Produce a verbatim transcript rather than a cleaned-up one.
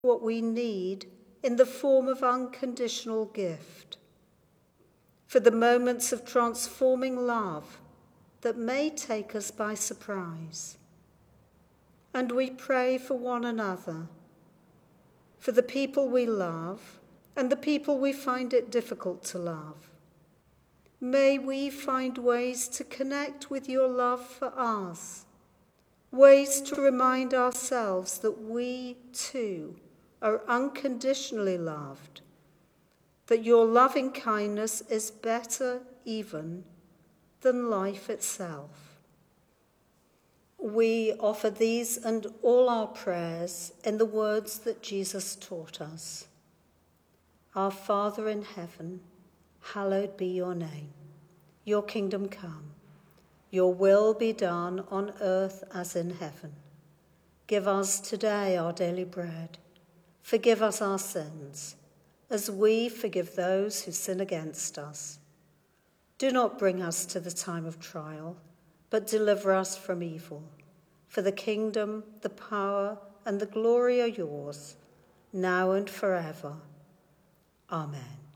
what we need in the form of unconditional gift, for the moments of transforming love that may take us by surprise. And we pray for one another, for the people we love and the people we find it difficult to love. May we find ways to connect with your love for us, ways to remind ourselves that we too are unconditionally loved, that your loving kindness is better even than life itself. We offer these and all our prayers in the words that Jesus taught us. Our Father in heaven, hallowed be your name. Your kingdom come. Your will be done on earth as in heaven. Give us today our daily bread. Forgive us our sins, as we forgive those who sin against us. Do not bring us to the time of trial, but deliver us from evil. For the kingdom, the power, and the glory are yours, now and forever. Amen.